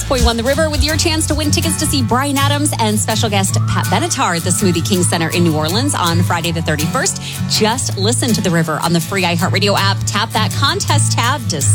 Well, you won the River with your chance to win tickets to see Bryan Adams and special guest Pat Benatar at the Smoothie King Center in New Orleans on Friday the 31st. Just listen to the River on the free iHeartRadio app. Tap that contest tab to